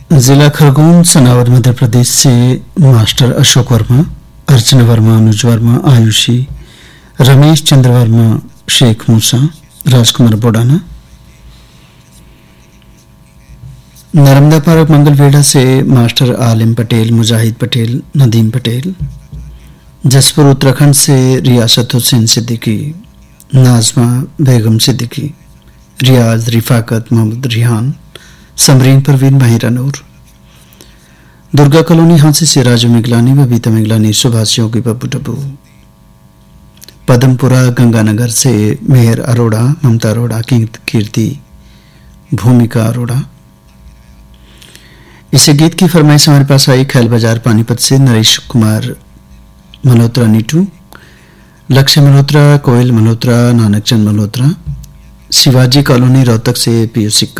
जिला खरगोन सनावर मध्य प्रदेश से मास्टर अशोक वर्मा, अर्चना वर्मा, अनुज वर्मा, आयुषी, रमेश चंद्र वर्मा, शेख मूसा, राजकुमार बोडाना। नर्मदा पार्क मंगलवेढ़ा से मास्टर आलिम पटेल, मुजाहिद पटेल, नदीम पटेल। जसपुर उत्तराखंड से रियासत हुसैन सिद्दीकी, नाजमा बेगम सिद्दीकी, रियाज, रिफाकत, मोहम्मद रिहान, समरीन परवीन, माहिरा नूर। दुर्गा कॉलोनी हांसी से राजू मिगलानी, बबीता मिगलानी, सुभाष योगी, बब्बू डब्बू। पदमपुरा गंगानगर से मेहर अरोड़ा, ममता अरोड़ा, कीर्ति, भूमिका अरोड़ा। इसे गीत की फरमाइश हमारे पास आई खैल बाजार पानीपत से नरेश कुमार मल्होत्रा, नीटू, लक्ष्य मल्होत्रा, कोयल मल्होत्रा, नानकचंद मल्होत्रा। शिवाजी कॉलोनी रोहतक से पीयू सिक्का।